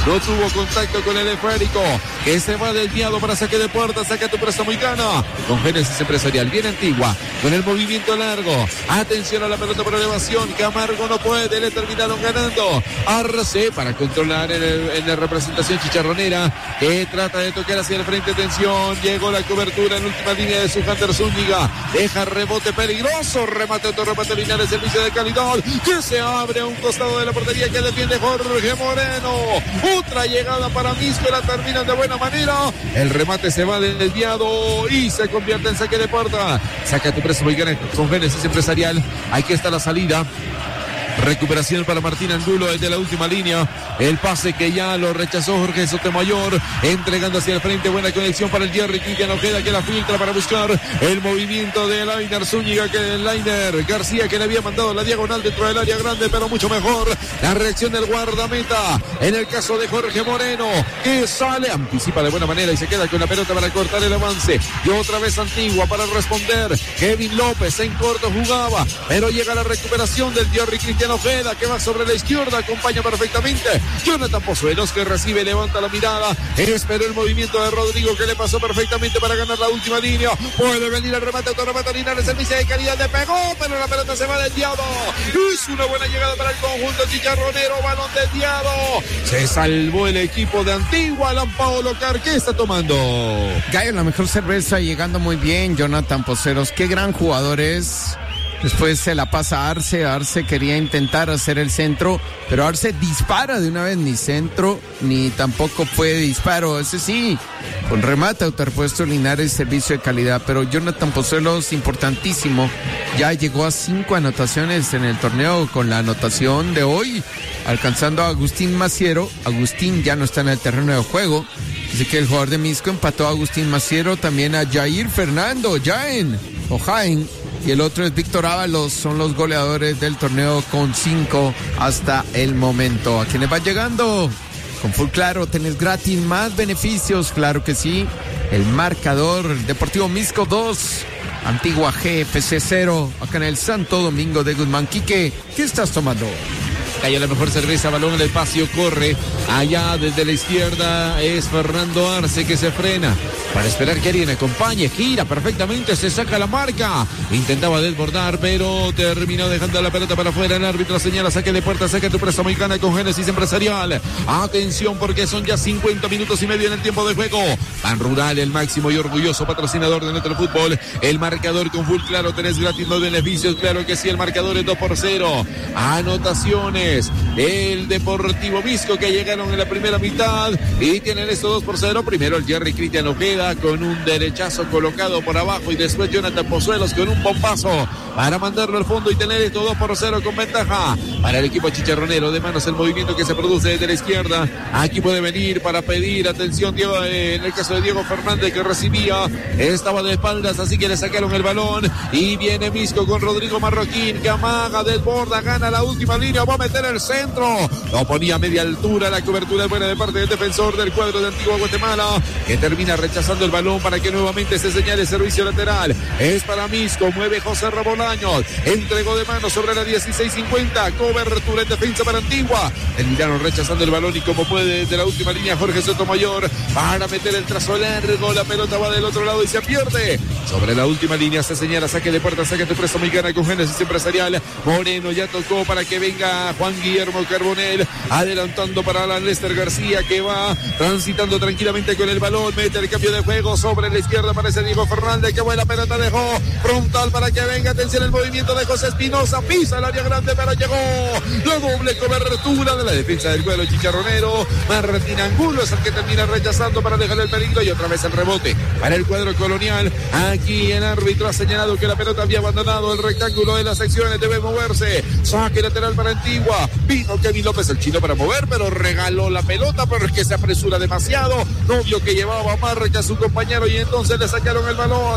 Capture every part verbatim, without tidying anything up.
no tuvo contacto con el esférico, que se va desviado para saque de puerta, saca tu préstamo y gana. Con Génesis Empresarial, bien Antigua, con el movimiento largo. Atención a la pelota por elevación, Camargo no puede, le terminaron ganando. Arce para controlar en, el, en la representación chicharronera, que trata de tocar hacia el frente, atención, llegó la cobertura en última línea de su Hunter Zúñiga, deja rebote peligroso, remate otro remate Linares, servicio de calidad, que se abre a un costado de la portería que defiende Jorge Moreno. Otra llegada para Misco, la terminan de buena manera, el remate se va desviado y se convierte en saque de puerta. Saca tu préstamo y gana con Génesis Empresarial. Aquí está la salida. Recuperación para Martín Angulo desde la última línea. El pase que ya lo rechazó Jorge Sotomayor. Entregando hacia el frente. Buena conexión para el Jerry Cristian Ojeda, que la filtra para buscar el movimiento de Lainer Zúñiga, que el Lainer García, que le había mandado la diagonal dentro del área grande, pero mucho mejor la reacción del guardameta. En el caso de Jorge Moreno, que sale, anticipa de buena manera y se queda con la pelota para cortar el avance. Y otra vez Antigua para responder. Kevin López en corto jugaba, pero llega la recuperación del Jerry Cristian Ojeda, que va sobre la izquierda, acompaña perfectamente Jonathan Pozuelos, que recibe, levanta la mirada, esperó el movimiento de Rodrigo, que le pasó perfectamente para ganar la última línea. Puede venir el remate, autorremate Linares, servicio de calidad, le pegó, pero la pelota se va desviado. Es una buena llegada para el conjunto chicharronero, balón desviado. Se salvó el equipo de Antigua. Alan Paolo Car, ¿qué está tomando? Gallo, la mejor cerveza, llegando muy bien Jonathan Pozuelos, qué gran jugador es. Después se la pasa a Arce. Arce quería intentar hacer el centro, pero Arce dispara de una vez, ni centro, ni tampoco fue disparo. Ese sí, con remate autorepuesto Linares, servicio de calidad. Pero Jonathan Pozuelos, importantísimo. Ya llegó a cinco anotaciones en el torneo con la anotación de hoy, alcanzando a Agustín Maciero. Agustín ya no está en el terreno de juego, así que el jugador de Misco empató a Agustín Maciero, también a Jair Fernando Jaén o Jaén. Y el otro es Víctor Ábalos, son los goleadores del torneo con cinco hasta el momento. ¿A quiénes va llegando? Con Full Claro, tenés gratis más beneficios, claro que sí. El marcador, Deportivo Misco dos, Antigua G F C cero, acá en el Santo Domingo de Guzmán. Quique, ¿qué estás tomando? Cayó la mejor cerveza, balón en el espacio, corre allá desde la izquierda, es Fernando Arce, que se frena para esperar que alguien acompañe, gira perfectamente, se saca la marca, intentaba desbordar, pero terminó dejando la pelota para afuera. El árbitro señala saque de puerta, saca tu préstamo y gana con Génesis Empresarial. Atención, porque son ya cincuenta minutos y medio en el tiempo de juego. Ban Rural, el máximo y orgulloso patrocinador de nuestro fútbol. El marcador con Full Claro, tenés gratis los beneficios, claro que sí. El marcador es dos por cero. Anotaciones el Deportivo Misco, que llegaron en la primera mitad y tienen estos dos por cero. Primero el Jerry Cristian Ojeda con un derechazo colocado por abajo, y después Jonathan Pozuelos con un bombazo para mandarlo al fondo y tener estos dos por cero con ventaja para el equipo chicharronero. De manos el movimiento que se produce desde la izquierda. Aquí puede venir para pedir atención Diego, eh, en el caso de Diego Fernández, que recibía, estaba de espaldas, así que le sacaron el balón y viene Misco con Rodrigo Marroquín, que amaga, desborda, gana la última línea, va a meter el centro, lo ponía a media altura, la cobertura es buena de parte del defensor del cuadro de Antigua Guatemala, que termina rechazando el balón para que nuevamente se señale servicio lateral. Es para Misco, mueve José Rabolaños, entregó de mano sobre la dieciséis cincuenta, cobertura en defensa para Antigua, terminaron rechazando el balón y como puede desde la última línea Jorge Sotomayor para meter el trazo largo, la pelota va del otro lado y se pierde. Sobre la última línea se señala saque de puerta, saque de préstamo y gana con Génesis Empresarial. Moreno ya tocó para que venga Juan Guillermo Carbonell, adelantando para Alan Lester García, que va transitando tranquilamente con el balón, mete el cambio de juego sobre la izquierda, aparece Diego Fernández, que buena pelota dejó, frontal para que venga, atención el movimiento de José Espinosa, pisa el área grande, pero llegó la doble cobertura de la defensa del cuadro chicharronero. Martín Angulo es el que termina rechazando para dejar el peligro, y otra vez el rebote para el cuadro colonial. Aquí el árbitro ha señalado que la pelota había abandonado el rectángulo de las secciones, debe moverse, saque lateral para Antigua. Vino Kevin López, el chino, para mover, pero regaló la pelota porque se apresura demasiado. No vio que llevaba marca a su compañero y entonces le sacaron el balón.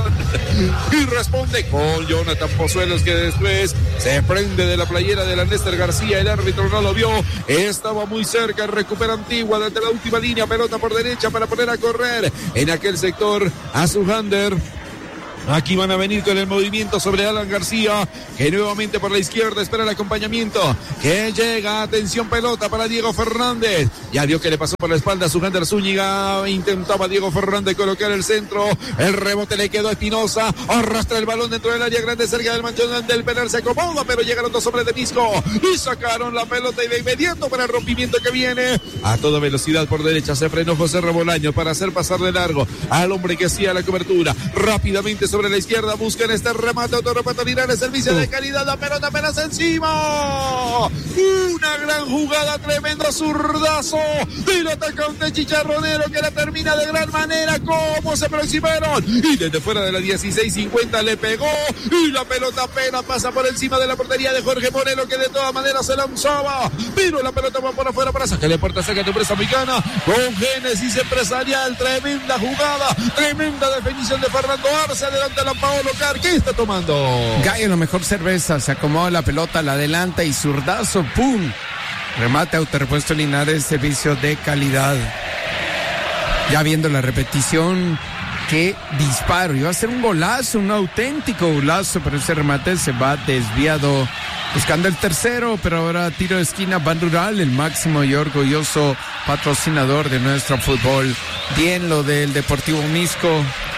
Y responde con Jonathan Pozuelos, que después se prende de la playera de la Néstor García. El árbitro no lo vio, estaba muy cerca. Recupera Antigua desde la última línea, pelota por derecha para poner a correr en aquel sector a su Hander. Aquí van a venir con el movimiento sobre Alan García, que nuevamente por la izquierda espera el acompañamiento. Que llega, atención, pelota para Diego Fernández. Ya vio que le pasó por la espalda a su Jander Zúñiga. Intentaba Diego Fernández colocar el centro. El rebote le quedó a Espinosa. Arrastra el balón dentro del área grande, cerca del manchón del penal. Se acomoda, pero llegaron dos hombres de Pisco. Y sacaron la pelota y de inmediato para el rompimiento que viene. A toda velocidad por derecha se frenó José Rebolaño para hacer pasar de largo al hombre que hacía la cobertura. Rápidamente sobre la izquierda buscan este remate. Autorrepato Linares, servicio de calidad. La pelota apenas encima. Una gran jugada, tremendo zurdazo del atacante chicharronero que la termina de gran manera. Como se aproximaron y desde fuera de la dieciséis cincuenta le pegó y la pelota apenas pasa por encima de la portería de Jorge Moreno, que de todas maneras se lanzaba, pero la pelota va por afuera para sacarle puerta cerca de empresa mexicana con Génesis Empresarial. Tremenda jugada, tremenda definición de Fernando Arce. Adelante a Paolo Car, ¿qué está tomando? Gallo, la mejor cerveza, se acomoda la pelota, la adelanta y zurdazo, ¡pum! Remate, autorepuesto Linares, servicio de calidad. Ya viendo la repetición, qué disparo, iba a ser un golazo, un auténtico golazo, pero ese remate se va desviado, buscando el tercero, pero ahora tiro de esquina, Ban Rural, el máximo y orgulloso patrocinador de nuestro fútbol. Bien lo del Deportivo Misco,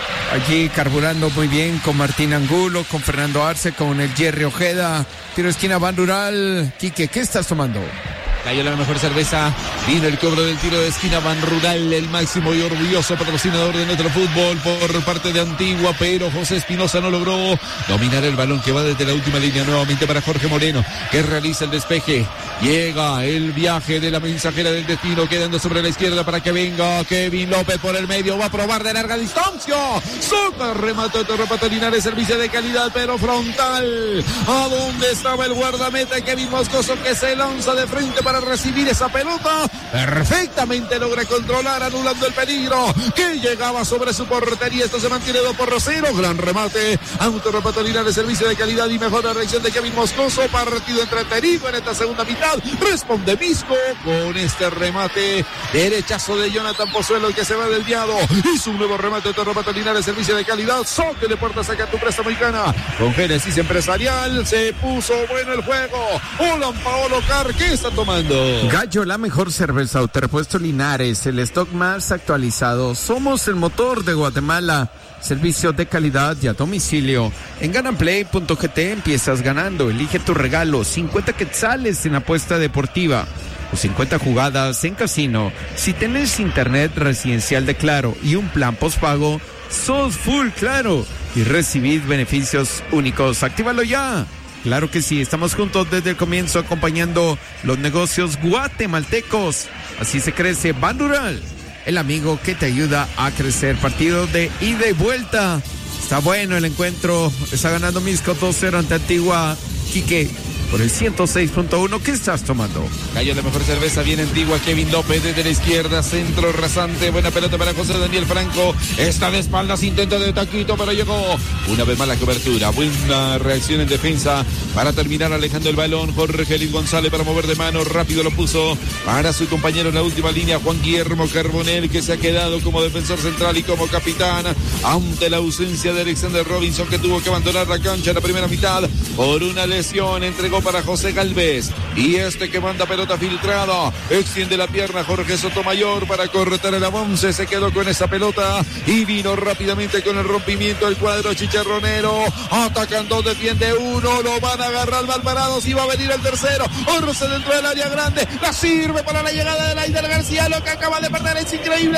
allí carburando muy bien con Martín Angulo, con Fernando Arce, con el Jerry Ojeda. Tiro de esquina, Ban Rural. Quique, ¿qué estás tomando? Cayó la mejor cerveza, vino el cobro del tiro de esquina, Ban Rural, el máximo y orgulloso patrocinador de nuestro fútbol por parte de Antigua, pero José Espinosa no logró dominar el balón que va desde la última línea nuevamente para Jorge Moreno, que realiza el despeje. Llega el viaje de la mensajera del destino, quedando sobre la izquierda para que venga Kevin López por el medio, va a probar de larga distancia, soca, remate, Torrepato Linares, servicio de calidad, pero frontal. ¿A dónde estaba el guardameta Kevin Moscoso, que se lanza de frente para recibir esa pelota? Perfectamente logra controlar, anulando el peligro que llegaba sobre su portería. Esto se mantiene dos por cero. Gran remate, Autorrepato Linares, servicio de calidad y mejor reacción de Kevin Moscoso. Partido entretenido en esta segunda mitad. Responde Misco con este remate, derechazo de Jonathan Pozuelo, que se va desviado. Hizo un nuevo remate, Autorrepato Linares, servicio de calidad. Soque de puerta, saca tu presa mexicana con Génesis Empresarial. Se puso bueno el juego. Hola, Paolo Car, ¿qué está tomando? Gallo, la mejor cerveza, autorepuesto Linares, el stock más actualizado. Somos el motor de Guatemala. Servicio de calidad y a domicilio. En ganamplay punto g t empiezas ganando. Elige tu regalo. cincuenta quetzales en apuesta deportiva o cincuenta jugadas en casino. Si tenés internet residencial de Claro y un plan postpago, sos full Claro y recibid beneficios únicos. Actívalo ya. Claro que sí, estamos juntos desde el comienzo acompañando los negocios guatemaltecos. Así se crece. Ban Rural, el amigo que te ayuda a crecer. Partido de ida y vuelta. Está bueno el encuentro. Está ganando Misco dos cero ante Antigua. Quique, por el ciento seis punto uno, ¿qué estás tomando? Cayó la mejor cerveza, bien Antigua, Kevin López desde la izquierda, centro rasante, buena pelota para José Daniel Franco, está de espaldas, intento de taquito, pero llegó una vez más la cobertura, buena reacción en defensa para terminar alejando el balón. Jorge Luis González para mover de mano, rápido lo puso para su compañero en la última línea, Juan Guillermo Carbonell, que se ha quedado como defensor central y como capitán ante la ausencia de Alexander Robinson, que tuvo que abandonar la cancha en la primera mitad por una lesión. Entregó para José Galvez y este que manda pelota filtrada, extiende la pierna Jorge Sotomayor para cortar el avance, se quedó con esa pelota y vino rápidamente con el rompimiento el cuadro chicharronero, atacando, defiende uno, lo van a agarrar Malparados y va a venir el tercero. Orce dentro del área grande, la sirve para la llegada de Laidar García, lo que acaba de perder es increíble.